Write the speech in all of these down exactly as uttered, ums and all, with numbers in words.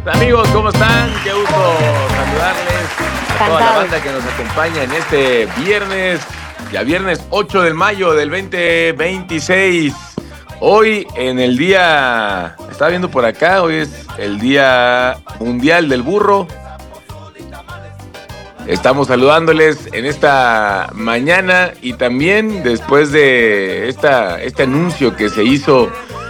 Amigos, ¿cómo están? Qué gusto saludarles a toda la banda que nos acompaña en este viernes, ya viernes ocho de mayo del veinte veintiséis. Hoy en el día, estaba viendo por acá, hoy es el Día Mundial del Burro. Estamos saludándoles en esta mañana y también después de esta, este anuncio que se hizo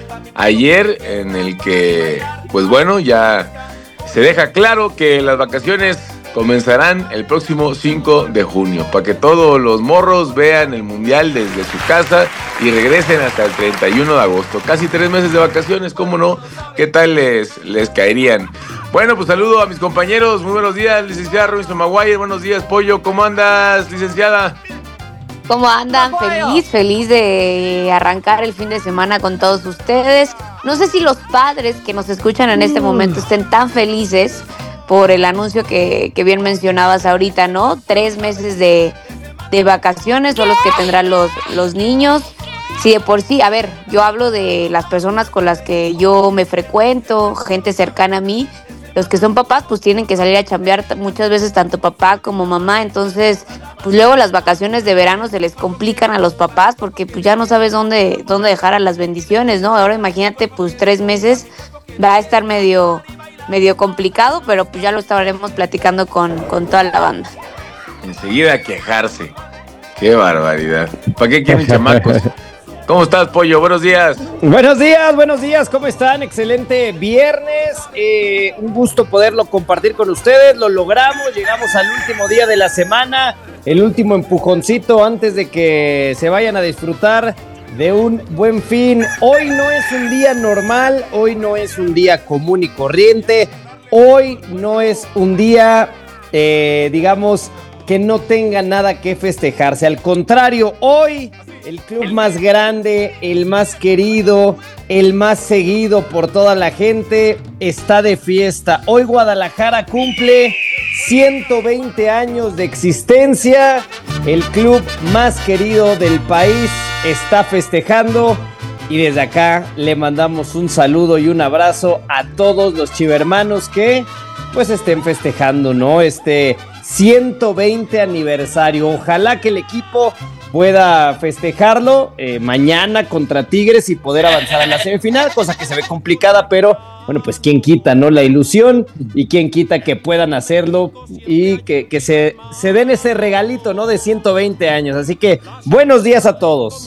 ayer en el que, pues bueno, ya se deja claro que las vacaciones comenzarán el próximo cinco de junio, para que todos los morros vean el mundial desde su casa y regresen hasta el treinta y uno de agosto. Casi tres meses de vacaciones, ¿cómo no? ¿Qué tal les, les caerían? Bueno, pues saludo a mis compañeros. Muy buenos días, licenciada Robinson Maguire. Buenos días, Pollo. ¿Cómo andas, licenciada? ¿Cómo andan? Feliz, feliz de arrancar el fin de semana con todos ustedes. No sé si los padres que nos escuchan en este momento estén tan felices por el anuncio que, que bien mencionabas ahorita, ¿no? Tres meses de, de vacaciones son los que tendrán los, los niños. Si de por sí, a ver, yo hablo de las personas con las que yo me frecuento, gente cercana a mí. Los que son papás, pues tienen que salir a chambear muchas veces tanto papá como mamá. Entonces, pues luego las vacaciones de verano se les complican a los papás porque pues ya no sabes dónde, dónde dejar a las bendiciones, ¿no? Ahora imagínate, pues tres meses va a estar medio, medio complicado, pero pues ya lo estaremos platicando con, con toda la banda. Enseguida a quejarse. Qué barbaridad. ¿Para qué quieren chamacos? ¿Cómo estás, Pollo? Buenos días. Buenos días, buenos días. ¿Cómo están? Excelente viernes. Eh, un gusto poderlo compartir con ustedes. Lo logramos. Llegamos al último día de la semana. El último empujoncito antes de que se vayan a disfrutar de un buen fin. Hoy no es un día normal. Hoy no es un día común y corriente. Hoy no es un día, eh, digamos, que no tenga nada que festejarse. Al contrario, hoy el club más grande, el más querido, el más seguido por toda la gente está de fiesta. Hoy Guadalajara cumple ciento veinte años de existencia. El club más querido del país está festejando y desde acá le mandamos un saludo y un abrazo a todos los chivermanos que pues estén festejando, ¿no? Este ciento veinte aniversario. Ojalá que el equipo pueda festejarlo eh, mañana contra Tigres y poder avanzar a la semifinal, cosa que se ve complicada, pero bueno, pues quién quita, ¿no? La ilusión y quién quita que puedan hacerlo y que, que se, se den ese regalito, ¿no? De ciento veinte años. Así que buenos días a todos.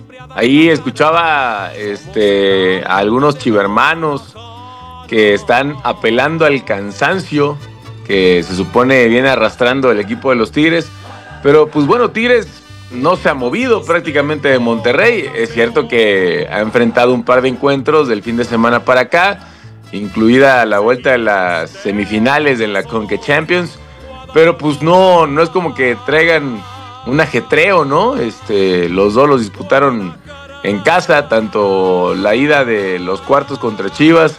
Ahí escuchaba este, a algunos chivermanos que están apelando al cansancio que se supone viene arrastrando el equipo de los Tigres, pero pues bueno, Tigres no se ha movido prácticamente de Monterrey. Es cierto que ha enfrentado un par de encuentros del fin de semana para acá, incluida la vuelta de las semifinales de la Conca Champions, pero pues no, no es como que traigan un ajetreo, ¿no? Este, los dos los disputaron en casa, tanto la ida de los cuartos contra Chivas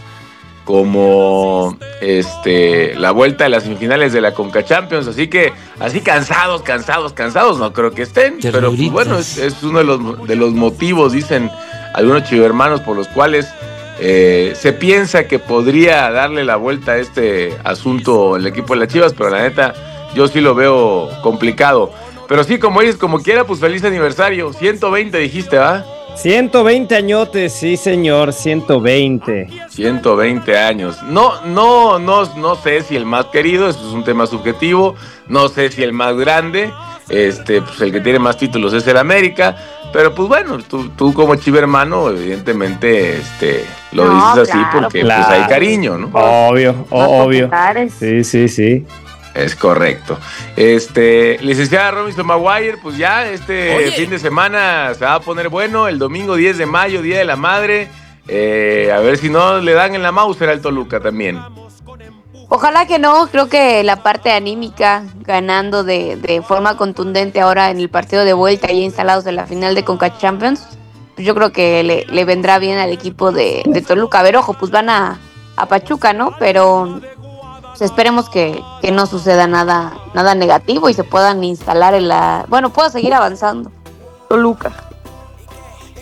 como este la vuelta de las semifinales de la Conca Champions, así que así cansados, cansados, cansados no creo que estén, pero pues, bueno, es, es uno de los, de los motivos, dicen algunos chivermanos, por los cuales eh, se piensa que podría darle la vuelta a este asunto el equipo de las Chivas, pero la neta yo sí lo veo complicado, pero sí, como dices, como quiera, pues feliz aniversario, ciento veinte dijiste, ¿va? ciento veinte añotes, sí señor, ciento veinte. ciento veinte años. No, no, no, no sé si el más querido, eso es un tema subjetivo. No sé si el más grande, este, pues el que tiene más títulos es el América. Pero pues bueno, tú, tú como chivermano, evidentemente, este, lo no, dices así claro, porque claro. Pues hay cariño, ¿no? Obvio, obvio. Sí, sí, sí. Es correcto. Este, licenciada Robinson Maguire, pues ya este Oye. fin de semana se va a poner bueno. El domingo diez de mayo, Día de la Madre. Eh, a ver si no le dan en la Mauser al Toluca también. Ojalá que no, creo que la parte anímica, ganando de, de forma contundente ahora en el partido de vuelta y instalados en la final de Conca Champions, pues yo creo que le, le vendrá bien al equipo de, de Toluca. A ver, ojo, pues van a, a Pachuca, ¿no? Pero pues esperemos que, que no suceda nada, nada negativo y se puedan instalar en la... Bueno, pueda seguir avanzando Toluca.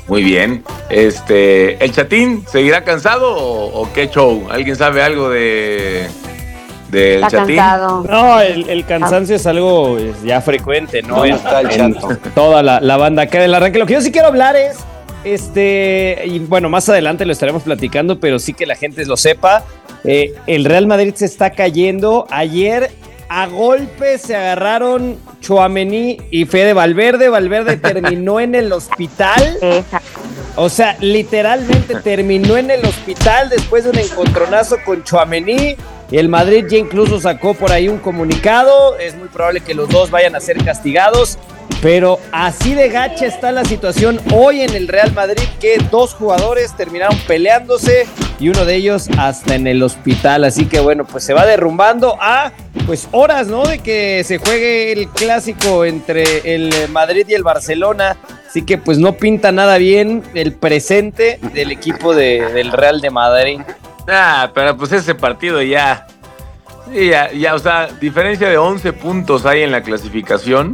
Muy bien. Este, ¿el Chatín seguirá cansado o, o qué show? ¿Alguien sabe algo de del Está Chatín? cansado. No, el, el cansancio es algo pues, ya frecuente, ¿no? ¿Dónde En, está el en chato? toda la, la banda acá del arranque. Lo que yo sí quiero hablar es, este, y bueno, más adelante lo estaremos platicando, pero sí que la gente lo sepa. Eh, el Real Madrid se está cayendo. Ayer a golpes se agarraron Tchouaméni y Fede Valverde. Valverde terminó en el hospital. Esa. O sea, literalmente terminó en el hospital después de un encontronazo con Tchouaméni. Y el Madrid ya incluso sacó por ahí un comunicado. Es muy probable que los dos vayan a ser castigados. Pero así de gacha está la situación hoy en el Real Madrid, que dos jugadores terminaron peleándose y uno de ellos hasta en el hospital. Así que bueno, pues se va derrumbando a pues horas, ¿no? De que se juegue el clásico entre el Madrid y el Barcelona. Así que pues no pinta nada bien el presente del equipo de, del Real de Madrid. Ah, pero pues ese partido ya, sí, ya, ya, o sea, diferencia de once puntos hay en la clasificación.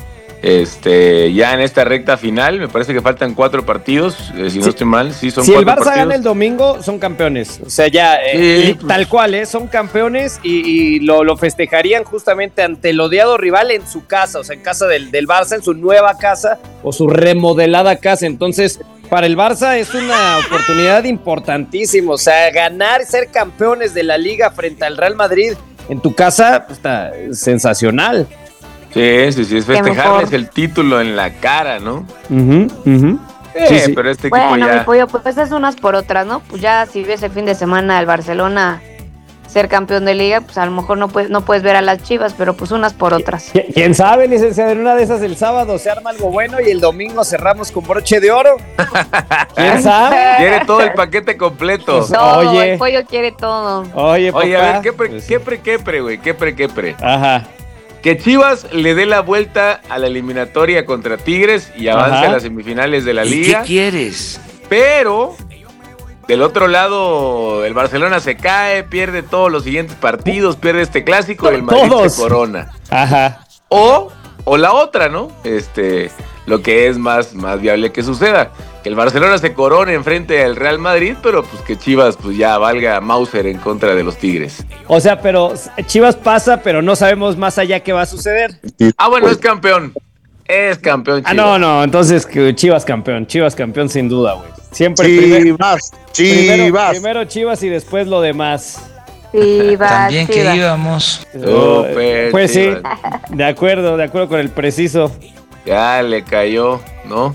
Este, ya en esta recta final, me parece que faltan cuatro partidos, eh, si Sí. no estoy mal, sí son Si el cuatro Barça partidos. gana el domingo, son campeones. O sea, ya, eh, Sí, y pues. tal cual, ¿eh? Son campeones y, y lo, lo festejarían justamente ante el odiado rival en su casa, o sea, en casa del, del Barça, en su nueva casa o su remodelada casa. Entonces, para el Barça es una oportunidad importantísima. O sea, ganar, ser campeones de la Liga frente al Real Madrid en tu casa, pues, está sensacional. Sí, sí, sí, es Qué festejarles mejor. el título en la cara, ¿no? Ujú, ujú. Eh, Sí, sí. pero este equipo Bueno, mi ya... pollo, pues es unas por otras, ¿no? Pues ya si ves el fin de semana al Barcelona ser campeón de liga, pues a lo mejor no puedes, no puedes ver a las Chivas, pero pues unas por otras. ¿Qui- ¿Quién sabe, licenciado? En una de esas el sábado se arma algo bueno y el domingo cerramos con broche de oro. ¿Quién sabe? Quiere todo el paquete completo. Todo, Oye. el pollo quiere todo. Oye, Oye, papá. a ver, ¿qué pre, Pues, qué pre, qué pre, güey? ¿Qué pre, qué pre? Ajá. Que Chivas le dé la vuelta a la eliminatoria contra Tigres y avance Ajá. a las semifinales de la ¿Y Liga. qué quieres? Pero del otro lado, el Barcelona se cae, pierde todos los siguientes partidos, pierde este clásico y el Madrid Todos. se corona. Ajá. O, o la otra, ¿no? Este, lo que es más, más viable que suceda. Que el Barcelona se corone enfrente al Real Madrid, pero pues que Chivas pues ya valga Mauser en contra de los Tigres. O sea, pero Chivas pasa, pero no sabemos más allá qué va a suceder. Ah, bueno, es campeón. Es campeón Ah, Chivas. no, no. Entonces, que Chivas campeón. Chivas campeón sin duda, güey. Siempre primero, Chivas, primero, Chivas. primero Chivas y después lo demás. Chivas, También que Chivas. íbamos. Súper, Pues sí, Chivas. de acuerdo, de acuerdo con el preciso. Ya le cayó, ¿no?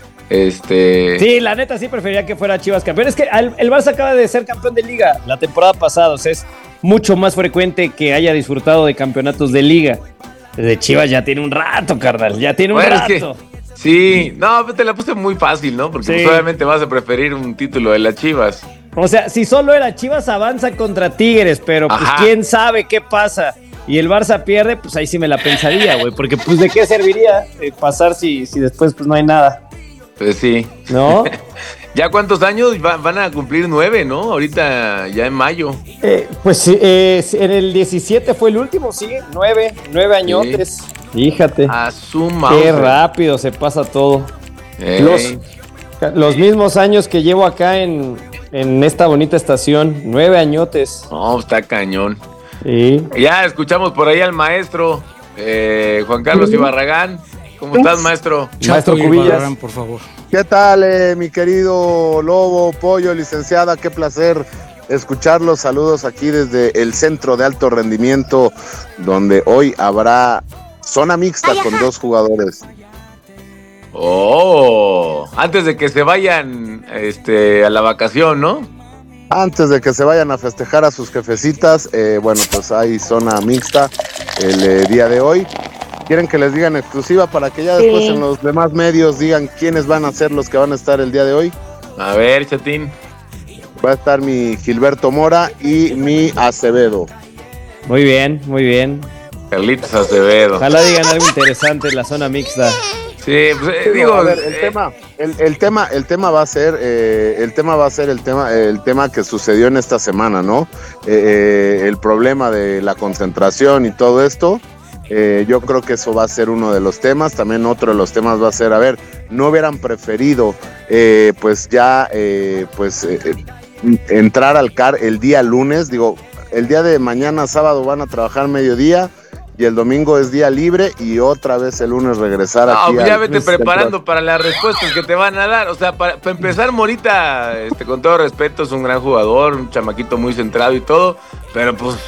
Este. Sí, la neta sí preferiría que fuera Chivas campeón. Es que al- el Barça acaba de ser campeón de liga la temporada pasada. O sea, es mucho más frecuente que haya disfrutado de campeonatos de liga. De Chivas ya tiene un rato, carnal. Ya tiene un Bueno, es rato. que- Sí, no, pues te la puse muy fácil, ¿no? Porque Sí. pues, obviamente vas a preferir un título de las Chivas. O sea, si solo era Chivas avanza contra Tigres, pero pues Ajá. quién sabe qué pasa. Y el Barça pierde, pues ahí sí me la pensaría, güey. Porque pues de qué serviría eh, pasar si, si después pues no hay nada, Pues sí. ¿no? ¿Ya cuántos años? Va- van a cumplir nueve, ¿no? Ahorita ya en mayo. Eh, pues sí, eh, sí, en el diecisiete fue el último, sí, nueve, nueve añotes. Fíjate, A su qué Mauser. rápido se pasa todo. Ey. Los, los mismos años que llevo acá en, en esta bonita estación, nueve añotes. No, está cañón. Sí. Ya escuchamos por ahí al maestro eh, Juan Carlos Ibarragán. ¿Cómo estás, maestro? Maestro Chato y Cubillas. Barragán, por favor. ¿Qué tal, eh, mi querido Lobo, Pollo, licenciada? Qué placer escucharlos. Saludos aquí desde el Centro de Alto Rendimiento, donde hoy habrá zona mixta con dos jugadores. Oh, antes de que se vayan este, a la vacación, ¿no? Antes de que se vayan a festejar a sus jefecitas, eh, bueno, pues hay zona mixta el eh, día de hoy. ¿Quieren que les digan exclusiva para que ya Sí. después en los demás medios digan quiénes van a ser los que van a estar el día de hoy? A ver, Chatín. Va a estar mi Gilberto Mora y mi Acevedo. Muy bien, muy bien. Carlitos Acevedo. Ojalá digan algo interesante en la zona mixta. Sí, pues eh, Digo, digo, a ver, el eh, tema, el, el tema, el tema va a ser, eh, el tema va a ser el tema, el tema que sucedió en esta semana, ¿no? Eh, eh, el problema de la concentración y todo esto. Eh, yo creo que eso va a ser uno de los temas. También otro de los temas va a ser, a ver, no hubieran preferido eh, pues ya eh, pues eh, entrar al C A R el día lunes. Digo, el día de mañana sábado van a trabajar mediodía y el domingo es día libre y otra vez el lunes regresar no, aquí. No, ya al, vete preparando para las respuestas que te van a dar. O sea, para, para empezar, Morita, este, con todo respeto, es un gran jugador, un chamaquito muy centrado y todo, pero pues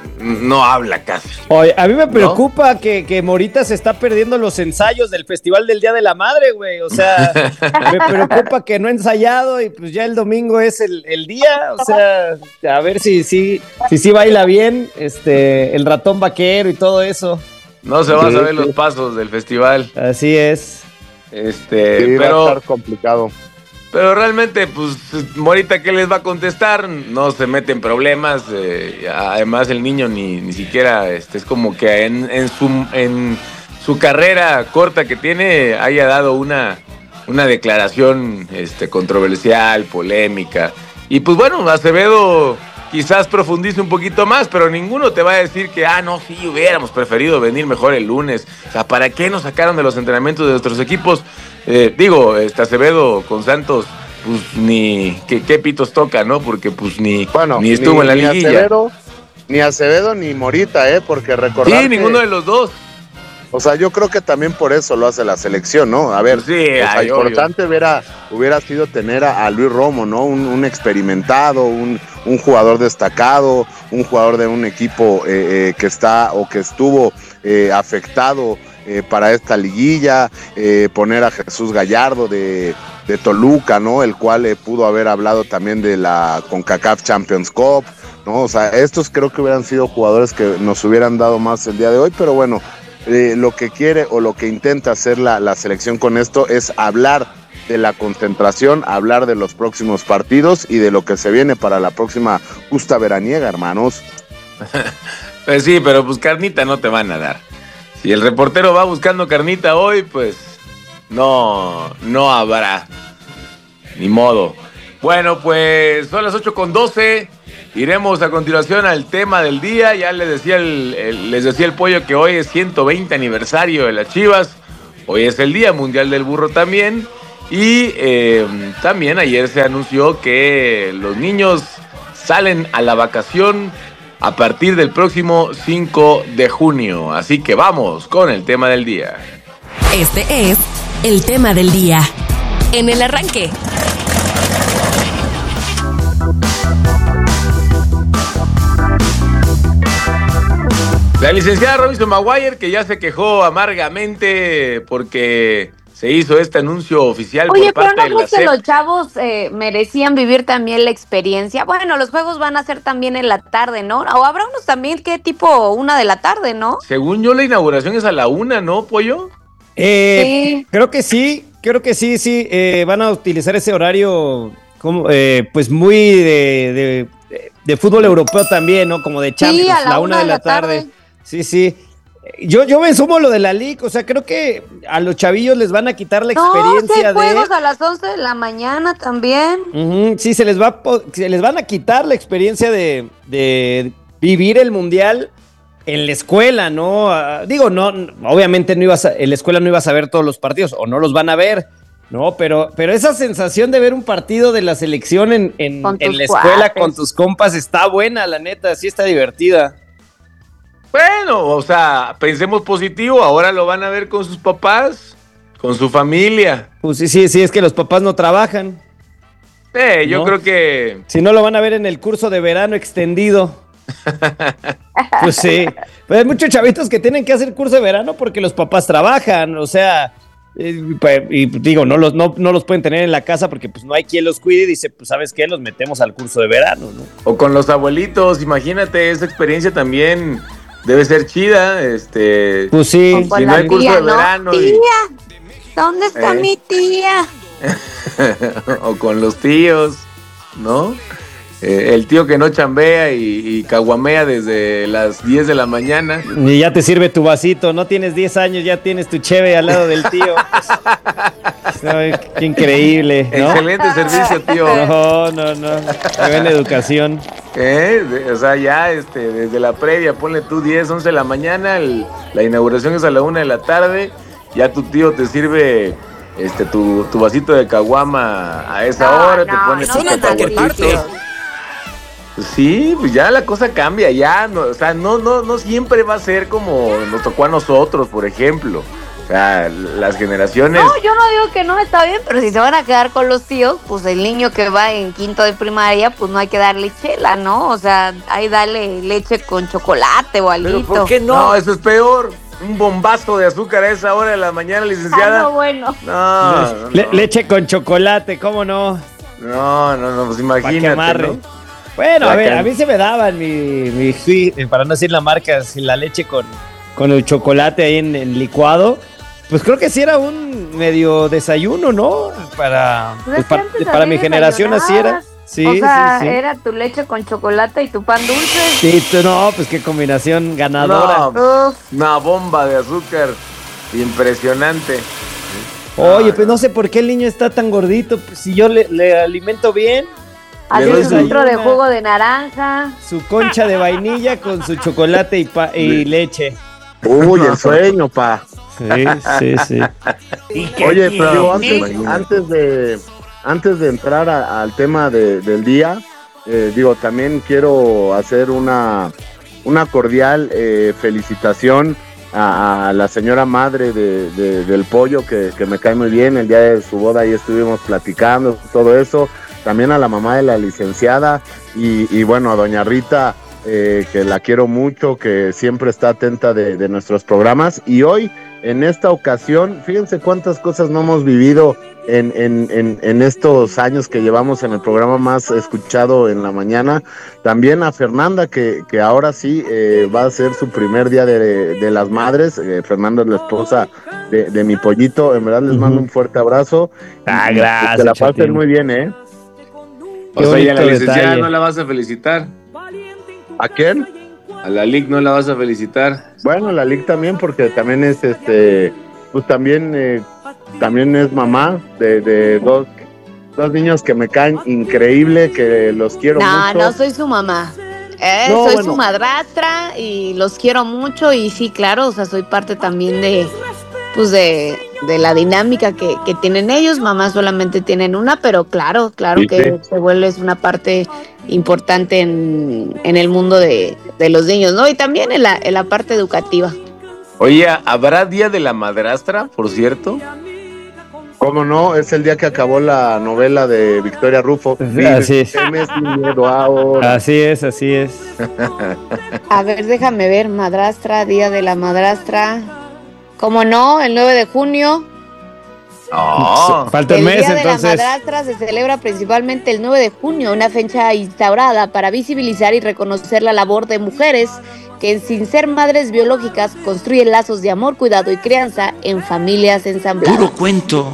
no habla casi. Oye, a mí me preocupa ¿no? que, que Morita se está perdiendo los ensayos del Festival del Día de la Madre, güey. O sea, me preocupa que no ha ensayado y pues ya el domingo es el, el día. O sea, a ver si sí si, si, si baila bien este, el ratón vaquero y todo eso. No se van sí, a saber sí. los pasos del festival. Así es. Este, sí, pero va a estar complicado. Pero realmente, pues, Morita, ¿qué les va a contestar? No se mete en problemas. Eh, además, el niño ni, ni siquiera este, es como que en, en, su, en su carrera corta que tiene haya dado una, una declaración este, controversial, polémica. Y pues bueno, Acevedo quizás profundice un poquito más, pero ninguno te va a decir que, ah, no, sí, hubiéramos preferido venir mejor el lunes. O sea, ¿para qué nos sacaron de los entrenamientos de nuestros equipos? Eh, digo, este Acevedo con Santos, pues ni qué, qué pitos toca, ¿no? Porque pues ni, bueno, ni estuvo ni, en la ni liguilla. Acevedo, ni Acevedo ni Morita, ¿eh? Porque recordar Sí, que, ninguno de los dos. O sea, yo creo que también por eso lo hace la selección, ¿no? A ver, sí, o sea, ay, importante hubiera, hubiera sido tener a, a Luis Romo, ¿no? Un, un experimentado, un, un jugador destacado, un jugador de un equipo eh, eh, que está o que estuvo eh, afectado Eh, para esta liguilla, eh, poner a Jesús Gallardo de, de Toluca, ¿no? El cual eh, pudo haber hablado también de la CONCACAF Champions Cup, ¿no? O sea, estos creo que hubieran sido jugadores que nos hubieran dado más el día de hoy, pero bueno, eh, lo que quiere o lo que intenta hacer la, la selección con esto es hablar de la concentración, hablar de los próximos partidos y de lo que se viene para la próxima justa veraniega, hermanos. Pues sí, pero pues carnita no te van a dar. Si el reportero va buscando carnita hoy, pues no, no habrá. Ni modo. Bueno, pues son las ocho con doce. Iremos a continuación al tema del día. Ya les decía el, el, les decía el pollo que hoy es ciento veinte aniversario de las Chivas. Hoy es el Día Mundial del Burro también. Y eh, también ayer se anunció que los niños salen a la vacación a partir del próximo cinco de junio. Así que vamos con el tema del día. Este es el tema del día. En el arranque. La licenciada Robinson Maguire, que ya se quejó amargamente porque se hizo este anuncio oficial. Oye, por parte pero ¿no de la crees que S E P? los chavos eh, merecían vivir también la experiencia? Bueno, los juegos van a ser también en la tarde, ¿no? O habrá unos también que tipo una de la tarde, ¿no? Según yo, la inauguración es a la una, ¿no, pollo? Eh, Sí. Creo que sí, creo que sí, sí. eh, van a utilizar ese horario como, eh, pues muy de, de, de fútbol europeo también, ¿no? Como de Champions, Sí, a la la una una de la tarde. Sí, sí. Yo, yo me sumo lo de la Liga, o sea, creo que a los chavillos les van a quitar la No, sí experiencia hay de... juegos a las once de la mañana también. Ujú, sí, se les va a po- se les van a quitar la experiencia de, de vivir el mundial en la escuela, ¿no? Ah, digo, no, obviamente no ibas a- en la escuela no ibas a ver todos los partidos, o no los van a ver, ¿no? Pero, pero esa sensación de ver un partido de la selección en, en, Con en tus la escuela cuates. con tus compas está buena, la neta, sí está divertida. Bueno, o sea, pensemos positivo, ahora lo van a ver con sus papás, con su familia. Pues sí, sí, sí, es que los papás no trabajan. Eh, yo ¿No? creo que... Si no, lo van a ver en el curso de verano extendido. Pues sí. Pues hay muchos chavitos que tienen que hacer curso de verano porque los papás trabajan. O sea, eh, y digo, no los, no, no los pueden tener en la casa porque pues no hay quien los cuide. Y dice, pues ¿sabes qué? Los metemos al curso de verano, ¿no? O con los abuelitos, imagínate, esa experiencia también debe ser chida, este... Pues sí. O con Si no la hay curso tía, de ¿no? verano y- Tía, ¿dónde está Eh. mi tía? o con los tíos, ¿no? Eh, el tío que no chambea y, y caguamea desde las diez de la mañana. Y ya te sirve tu vasito, no tienes diez años, ya tienes tu cheve al lado del tío. Ay, qué increíble, ¿no? Excelente servicio, tío. No, no, no. Qué buena educación. ¿Eh? O sea, ya este, desde la previa, ponle tú diez, once de la mañana, el, la inauguración es a la una de la tarde, ya tu tío te sirve este, tu, tu vasito de caguama a esa No, hora, no, te pone no tu sean cacahuatito. así. Sí, pues ya la cosa cambia, ya, no, o sea, no, no, no siempre va a ser como nos tocó a nosotros, por ejemplo. O sea, las generaciones... No, yo no digo que no está bien, pero si se van a quedar con los tíos, pues el niño que va en quinto de primaria, pues no hay que darle chela, ¿no? O sea, ahí dale leche con chocolate o algo. ¿Pero por qué no? No, eso es peor. Un bombazo de azúcar a esa hora de la mañana, licenciada. Ah, no, bueno. No, no, Le- no. leche con chocolate, ¿cómo no? No, no, no, pues Para que imagínate, amarre. ¿no? Bueno, a La ver, can- a mí se me daban mi, mi sí, para no decir la marca, si la leche con, con el chocolate ahí en, en licuado. Pues creo que sí era un medio desayuno, ¿no? Para, Pues pues es que para, antes para así mi generación así era. desayunabas. Sí, o sea, sí, sí. era tu leche con chocolate y tu pan dulce. Sí, tú no, pues qué combinación ganadora. No, Uf. una bomba de azúcar impresionante. Oye, pues no sé por qué el niño está tan gordito. Pues, si yo le, le alimento bien, Así doy un su- litro de jugo de naranja. su concha de vainilla con su chocolate y, pa- y leche. Uy, el sueño, pa. Sí, sí, sí. Oye, pero digo, antes, Imagínate. antes de antes de entrar a- al tema de- del día, eh, digo, también quiero hacer una, una cordial eh, felicitación a, a la señora madre de, de- del pollo, que, que me cae muy bien. El día de su boda ahí estuvimos platicando, todo eso. También a la mamá de la licenciada y, y bueno, a doña Rita, eh, que la quiero mucho, que siempre está atenta de, de nuestros programas. Y hoy, en esta ocasión, fíjense cuántas cosas no hemos vivido en, en, en, en estos años que llevamos en el programa más escuchado en la mañana. También a Fernanda, que, que ahora sí eh, va a ser su primer día de, de las madres. Eh, Fernanda es la esposa de, de mi pollito. En verdad les mando Ujú. un fuerte abrazo. Ah, Y gracias, que la pasen Chapín. muy bien, ¿eh? O Qué sea, y a la bonito licenciada detalle. no la vas a felicitar. ¿A quién? A la Lic no la vas a felicitar. Bueno, la Lic también, porque también es este, pues también, eh, también es mamá de, de dos, dos niños que me caen increíble, que los quiero No, mucho. no soy su mamá. Eh, No, soy bueno. su madrastra y los quiero mucho y sí, claro, o sea, soy parte también de, pues de, de la dinámica que, que tienen ellos. Mamá solamente tienen una, pero claro, claro que ¿Viste? se vuelve una parte importante en, en el mundo de, de los niños, ¿no? Y también en la, en la parte educativa. Oye, ¿habrá Día de la Madrastra, por cierto? ¿Cómo no? Es el día que acabó la novela de Victoria Rufo. Así es. Dime sin miedo ahora. Así es, así es. A ver, déjame ver, madrastra, Día de la Madrastra. ¿Cómo no? El nueve de junio. No. Falta un El mes, Día de la entonces. Madrastra se celebra principalmente el nueve de junio, una fecha instaurada para visibilizar y reconocer la labor de mujeres que, sin ser madres biológicas, construyen lazos de amor, cuidado y crianza en familias ensambladas. Puro cuento.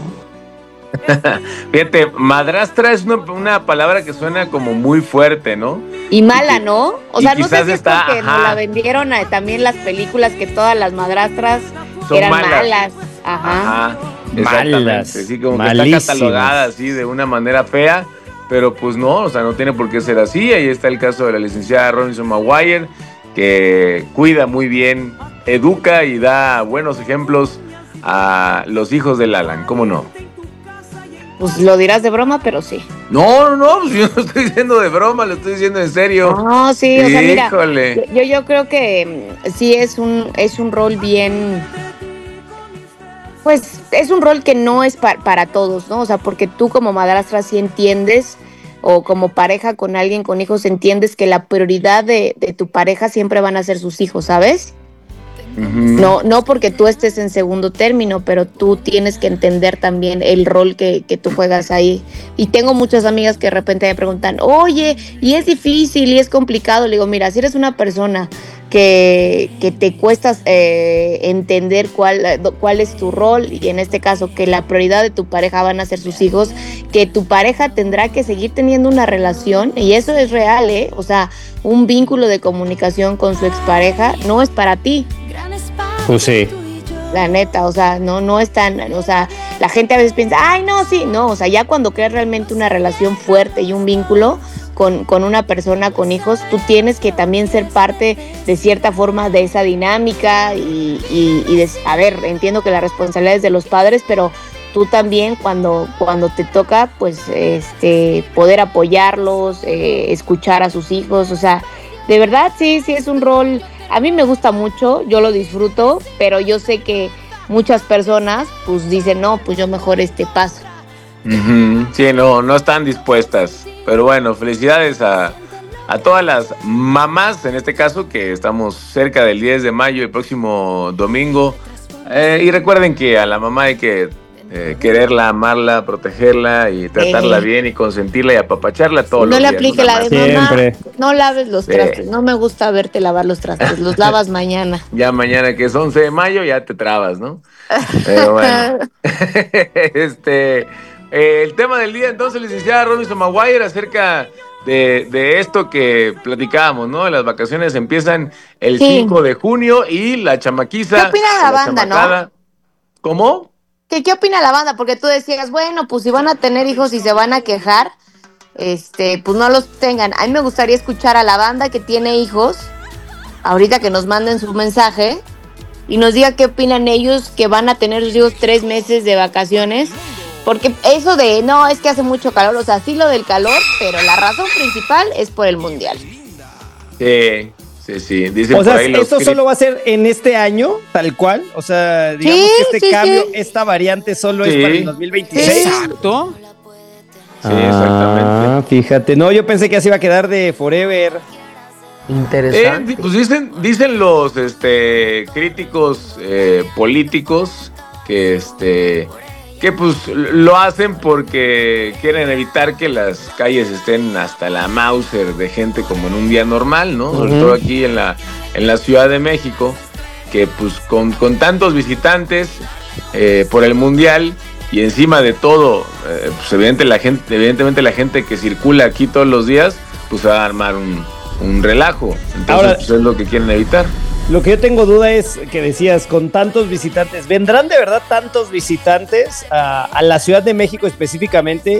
Fíjate, madrastra es una, una palabra que suena como muy fuerte, ¿no? Y mala, ¿no? O y sea, no sé quizás si está, es porque nos ajá. la vendieron a- también las películas que todas las madrastras Son eran malas. malas. Ajá. Ajá, exactamente. Malas, Sí, como que malísimas. está catalogada así de una manera fea, pero pues no, o sea, no tiene por qué ser así. Ahí está el caso de la licenciada Robinson Maguire, que cuida muy bien, educa y da buenos ejemplos a los hijos del Alan, ¿cómo no? Pues lo dirás de broma, pero sí. No, no, no, pues yo no estoy diciendo de broma, lo estoy diciendo en serio. No, sí, o sea, mira, Híjole. yo, yo creo que mm, sí es un, es un rol bien, pues es un rol que no es pa- para todos, ¿no? O sea, porque tú como madrastra sí entiendes, o como pareja con alguien con hijos entiendes que la prioridad de, de tu pareja siempre van a ser sus hijos, ¿sabes? Ujú. No, no porque tú estés en segundo término, pero tú tienes que entender también el rol que, que tú juegas ahí. Y tengo muchas amigas que de repente me preguntan, oye, y es difícil y es complicado. Le digo, mira, si eres una persona que, que te cuesta eh, entender cuál, cuál es tu rol, y en este caso que la prioridad de tu pareja van a ser sus hijos, que tu pareja tendrá que seguir teniendo una relación, y eso es real, ¿eh? O sea, un vínculo de comunicación con su expareja no es para ti. Pues sí. La neta, o sea, no, no es tan, o sea, la gente a veces piensa, ay, no, sí, no, o sea, ya cuando creas realmente una relación fuerte y un vínculo con, con una persona con hijos, tú tienes que también ser parte de cierta forma de esa dinámica y, y, y de, a ver, entiendo que la responsabilidad es de los padres, pero tú también cuando, cuando te toca, pues, este, poder apoyarlos, eh, escuchar a sus hijos, o sea, de verdad, sí, sí es un rol. A mí me gusta mucho, yo lo disfruto, pero yo sé que muchas personas pues dicen, no, pues yo mejor este paso. Uh-huh. Sí, no, no están dispuestas. Pero bueno, felicidades a, a todas las mamás, en este caso, que estamos cerca del diez de mayo, el próximo domingo. Eh, y recuerden que a la mamá hay que eh, quererla, amarla, protegerla y tratarla eh. bien y consentirla y apapacharla todos no los días. No le aplique la de Siempre. mamá, no laves los trastes. Sí. No me gusta verte lavar los trastes, los lavas mañana. Ya mañana que es once de mayo ya te trabas, ¿no? Pero bueno. este, eh, el tema del día entonces, licenciada Robinson Maguire, acerca de, de esto que platicábamos, ¿no? Las vacaciones empiezan el sí. cinco de junio y la chamaquiza. ¿Qué opina la, la banda, chamacada, no? ¿Cómo? ¿Qué, ¿Qué opina la banda? Porque tú decías, bueno, pues si van a tener hijos y se van a quejar, este, pues no los tengan. A mí me gustaría escuchar a la banda que tiene hijos, ahorita que nos manden su mensaje y nos diga qué opinan ellos que van a tener sus hijos tres meses de vacaciones. Porque eso de, no, es que hace mucho calor, o sea, sí lo del calor, pero la razón principal es por el mundial. Sí. Sí, sí. Dicen o sea, por ahí ¿eso los... solo va a ser en este año, tal cual? O sea, digamos sí, que este sí, cambio, sí. esta variante solo sí. es para el dos mil veintiséis. Exacto. Sí, exactamente. Ah, fíjate. No, yo pensé que así iba a quedar de forever. Interesante. Eh, pues dicen, dicen los este, críticos eh, políticos que este... que pues lo hacen porque quieren evitar que las calles estén hasta la Mauser de gente como en un día normal, ¿no? Uh-huh. Sobre todo aquí en la, en la Ciudad de México, que pues con, con tantos visitantes eh, por el Mundial y encima de todo, eh, pues evidente la gente, evidentemente la gente que circula aquí todos los días, pues va a armar un, un relajo. Entonces Ahora, pues es lo que quieren evitar. Lo que yo tengo duda es que decías, con tantos visitantes, ¿vendrán de verdad tantos visitantes a, a la Ciudad de México específicamente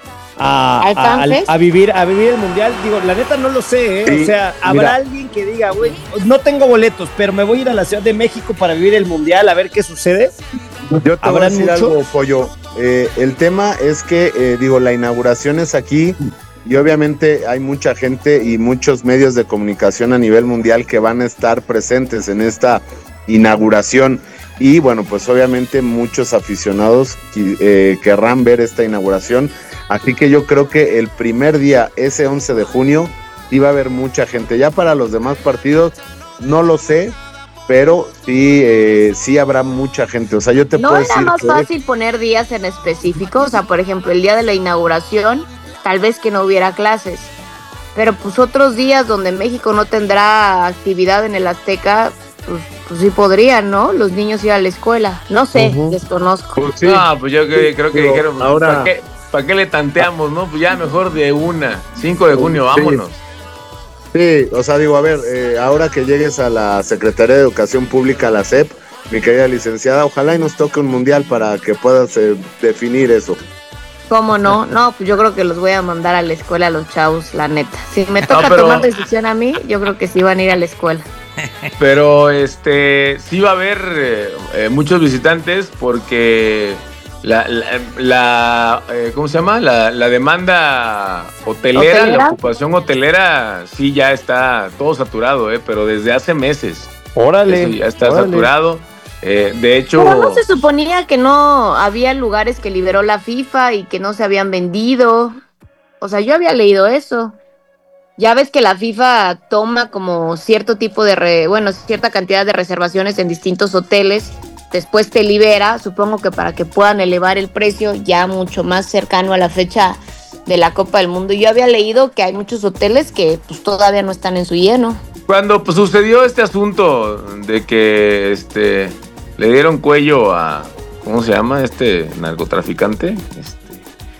a, a, a, a, vivir, a vivir el Mundial? Digo, la neta no lo sé, ¿eh? Sí, o sea, ¿habrá mira. alguien que diga, güey, no tengo boletos, pero me voy a ir a la Ciudad de México para vivir el Mundial, a ver qué sucede? Yo te voy a decir algo, Pollo. Eh, el tema es que, eh, digo, la inauguración es aquí. Y obviamente hay mucha gente y muchos medios de comunicación a nivel mundial que van a estar presentes en esta inauguración. Y bueno, pues obviamente muchos aficionados eh, querrán ver esta inauguración. Así que yo creo que el primer día, ese once de junio, iba a haber mucha gente. Ya para los demás partidos, no lo sé, pero sí, eh, sí habrá mucha gente. O sea, yo te no puedo decir... ¿No era más que... fácil poner días en específico? O sea, por ejemplo, el día de la inauguración... tal vez que no hubiera clases, pero pues otros días donde México no tendrá actividad en el Azteca, pues, pues sí podrían, ¿no? Los niños ir a la escuela, no sé, uh-huh. desconozco. Pues sí. No, pues yo creo, creo que pero dijeron, ahora... ¿para qué, ¿para qué le tanteamos, no? Pues ya mejor de una, cinco de junio, vámonos. Sí, sí, o sea, digo, a ver, eh, ahora que llegues a la Secretaría de Educación Pública, la S E P, mi querida licenciada, ojalá y nos toque un mundial para que puedas eh, definir eso. ¿Cómo no? No, pues yo creo que los voy a mandar a la escuela a los chavos, la neta. Si me toca no, pero... tomar decisión a mí, yo creo que sí van a ir a la escuela. Pero este sí va a haber eh, muchos visitantes porque la, la, la eh, ¿cómo se llama? La, la demanda hotelera, ¿Hotelera? La ocupación hotelera sí ya está todo saturado, eh, pero desde hace meses. Órale. Eso ya está órale. saturado. Eh, de hecho... Pero no se suponía que no había lugares que liberó la FIFA y que no se habían vendido. O sea, yo había leído eso. Ya ves que la FIFA toma como cierto tipo de... Re... Bueno, cierta cantidad de reservaciones en distintos hoteles. Después te libera, supongo que para que puedan elevar el precio ya mucho más cercano a la fecha de la Copa del Mundo. Yo había leído que hay muchos hoteles que pues todavía no están en su lleno. cuando pues, sucedió este asunto de que este le dieron cuello a, ¿cómo se llama? Este narcotraficante. Este,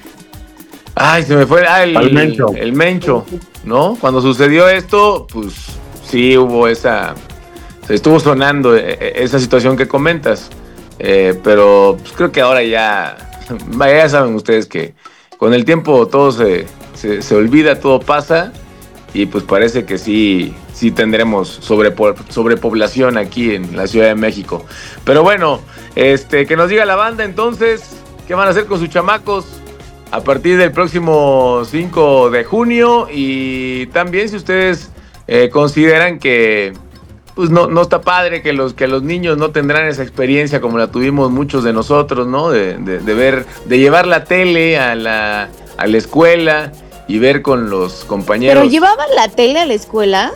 ay, se me fue. Ah, el, el Mencho. El, el Mencho, ¿no? Cuando sucedió esto, pues sí hubo esa. Se estuvo sonando esa situación que comentas. Eh, pero pues, creo que ahora ya. Ya saben ustedes que con el tiempo todo se, se, se olvida, todo pasa. Y pues parece que sí, sí tendremos sobrepo, sobrepoblación aquí en la Ciudad de México. Pero bueno, este, que nos diga la banda entonces, ¿qué van a hacer con sus chamacos a partir del próximo cinco de junio? Y también si ustedes eh, consideran que pues no, no está padre, que los, que los niños no tendrán esa experiencia como la tuvimos muchos de nosotros, ¿no? De, de, de ver, de llevar la tele a la, a la escuela y ver con los compañeros. ¿Pero llevaban la tele a la escuela?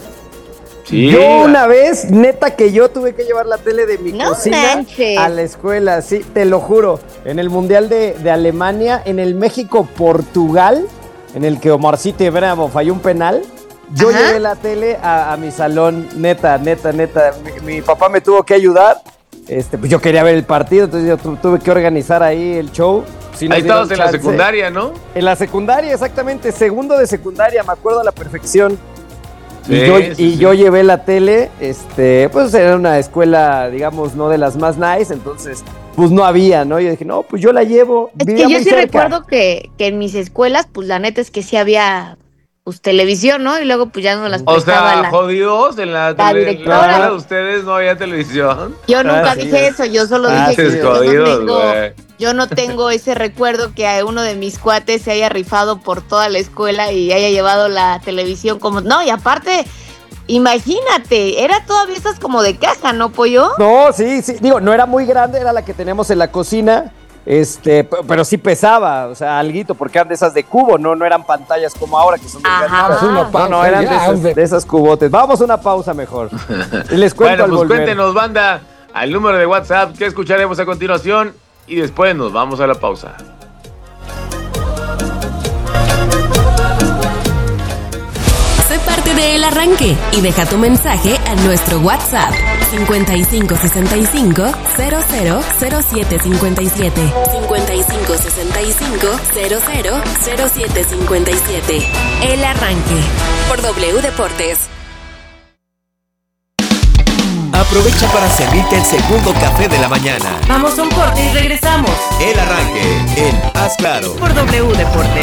Sí. Yo una vez, neta que yo tuve que llevar la tele de mi No cocina manches. a la escuela, sí, te lo juro. En el Mundial de, de Alemania, en el México-Portugal, en el que Omarcito Bravo falló un penal, yo Ajá. llevé la tele a, a mi salón, neta, neta, neta. Mi, mi papá me tuvo que ayudar, este, pues yo quería ver el partido, entonces yo tu, tuve que organizar ahí el show. Sí, ahí estabas en la secundaria, ¿no? En la secundaria, exactamente, segundo de secundaria, me acuerdo a la perfección. Sí, y yo, sí, y sí. yo llevé la tele, este, pues era una escuela, digamos, no de las más nice, entonces, pues no había, ¿no? Yo dije, no, pues yo la llevo. Es vivía que yo muy sí cerca. recuerdo que, que en mis escuelas, pues la neta es que sí había pues televisión, ¿no? Y luego pues ya no las O prestaba sea, la... jodidos, en la, la tele, directora. la escuela de ustedes no había televisión. Yo nunca Ah, sí, dije es. eso, yo solo Ah, dije sí, que yo no, jodidos, tengo, güey. yo no tengo ese recuerdo que a uno de mis cuates se haya rifado por toda la escuela y haya llevado la televisión como... No, y aparte, imagínate, era todavía esas como de caja, ¿no, Pollo? No, sí, sí, digo, no era muy grande, era la que teníamos en la cocina, este, p- pero sí pesaba, o sea, alguito, porque eran de esas de cubo, no, no eran pantallas como ahora que son de Ajá. grandes. Una No, no, eran de esas, de esas cubotes. Vamos a una pausa mejor. Y les cuento Bueno, al pues volver. cuéntenos, banda, al número de WhatsApp que escucharemos a continuación y después nos vamos a la pausa. Sé parte de El Arranque y deja tu mensaje a nuestro WhatsApp cincuenta y cinco sesenta y cinco cero cero cero siete cincuenta y siete cincuenta y cinco sesenta y cinco cero cero cero siete cincuenta y siete. El Arranque por W Deportes. Aprovecha para servirte el segundo café de la mañana. Vamos a un corte y regresamos El Arranque en Haz Claro. por W Deportes.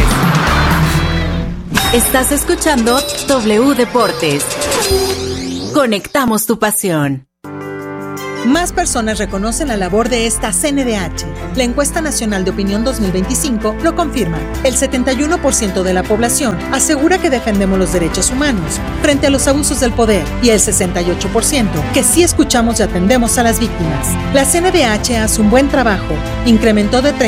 Estás escuchando W Deportes. Conectamos tu pasión. Más personas reconocen la labor de esta C N D H. La encuesta nacional de opinión dos mil veinticinco lo confirma. El setenta y uno por ciento de la población asegura que defendemos los derechos humanos frente a los abusos del poder y el sesenta y ocho por ciento que sí escuchamos y atendemos a las víctimas. La C N D H hace un buen trabajo. Incrementó de